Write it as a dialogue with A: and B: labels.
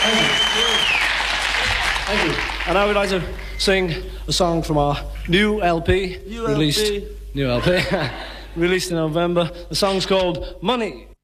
A: Thank you. And I would like to sing a song from our new LP, released in November. The song's called Money.